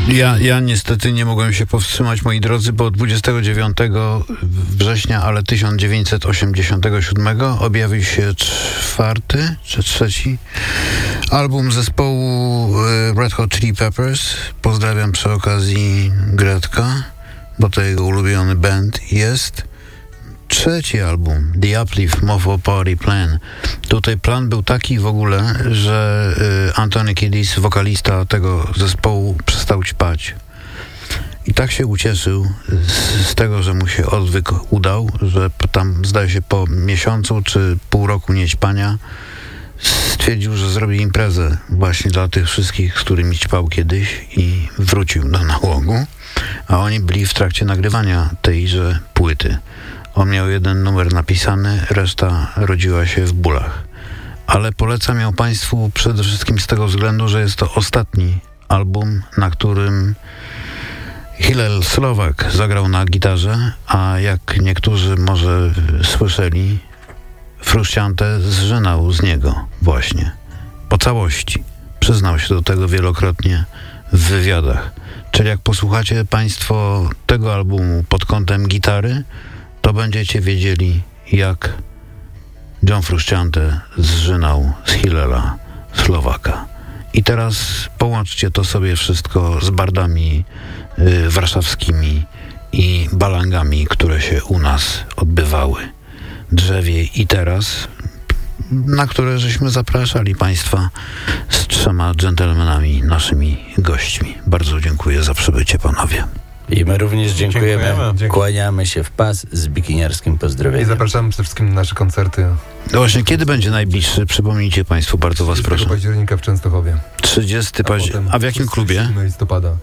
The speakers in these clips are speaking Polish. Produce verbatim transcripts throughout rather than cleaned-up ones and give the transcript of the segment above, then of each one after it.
Ja, ja niestety nie mogłem się powstrzymać, moi drodzy, bo dwudziestego dziewiątego września, ale tysiąc dziewięćset osiemdziesiątego siódmego objawił się czwarty czy trzeci album zespołu Red Hot Chili Peppers. Pozdrawiam przy okazji Gretka, bo to jego ulubiony band jest. Trzeci album, The Uplift Mofo Party Plan. Tutaj plan był taki w ogóle, że y, Anthony Kiedis, wokalista tego zespołu, przestał ćpać. I tak się ucieszył z, z tego, że mu się odwyk udał, że tam, zdaje się, po miesiącu czy pół roku niećpania stwierdził, że zrobi imprezę właśnie dla tych wszystkich, z którymi ćpał kiedyś, i wrócił do nałogu, a oni byli w trakcie nagrywania tejże płyty. On miał jeden numer napisany, reszta rodziła się w bólach. Ale polecam ją Państwu przede wszystkim z tego względu, że jest to ostatni album, na którym Hillel Slovak zagrał na gitarze, a jak niektórzy może słyszeli, Frusciante zżynał z niego właśnie, po całości. Przyznał się do tego wielokrotnie w wywiadach. Czyli jak posłuchacie Państwo tego albumu pod kątem gitary, to będziecie wiedzieli, jak John Frusciante zżynał z Hillela Slovaka. I teraz połączcie to sobie wszystko z bardami y, warszawskimi i balangami, które się u nas odbywały. Drzewie i teraz, na które żeśmy zapraszali Państwa z trzema dżentelmenami, naszymi gośćmi. Bardzo dziękuję za przybycie, panowie. I my również dziękujemy. Dziękujemy. Kłaniamy się w pas z bikiniarskim pozdrowieniem. I zapraszamy przede wszystkim na nasze koncerty. No właśnie, kiedy będzie najbliższy? Przypomnijcie Państwu, bardzo Was proszę. trzydziestego października w Częstochowie. trzydziestego października. A w jakim klubie? listopada.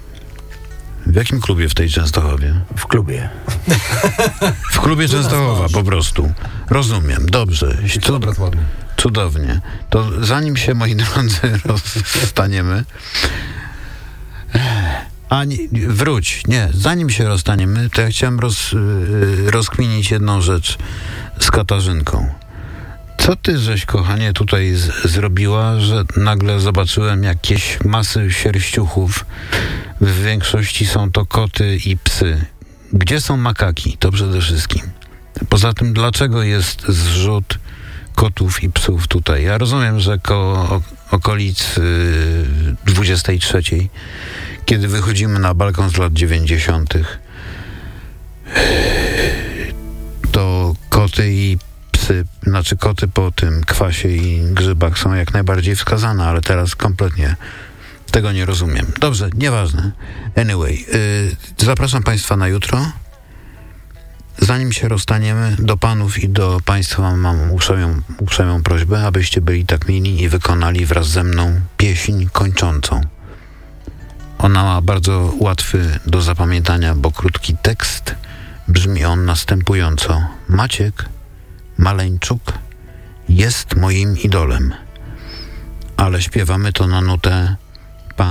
W jakim klubie w tej Częstochowie? W klubie. W klubie Częstochowa, po prostu. Rozumiem, dobrze. Cud... Cudownie. To zanim się, moi drodzy, rozstaniemy... A nie, wróć, nie, zanim się rozstaniemy, to ja chciałem roz, rozkminić jedną rzecz z Katarzynką. Co ty żeś, kochanie, tutaj z, zrobiła, że nagle zobaczyłem jakieś masy sierściuchów, w większości są to koty i psy. Gdzie są makaki? To przede wszystkim. Poza tym, dlaczego jest zrzut kotów i psów tutaj? Ja rozumiem, że koło okolic dwudziestej trzeciej, kiedy wychodzimy na balkon z lat dziewięćdziesiątych, to koty i psy, znaczy koty po tym kwasie i grzybach są jak najbardziej wskazane, ale teraz kompletnie tego nie rozumiem. Dobrze, nieważne. Anyway, yy, zapraszam Państwa na jutro. Zanim się rozstaniemy, do panów i do Państwa mam uprzejmą, uprzejmą prośbę, abyście byli tak mili i wykonali wraz ze mną pieśń kończącą. Ona ma bardzo łatwy do zapamiętania, bo krótki tekst. Brzmi on następująco. Maciek Maleńczuk jest moim idolem. Ale śpiewamy to na nutę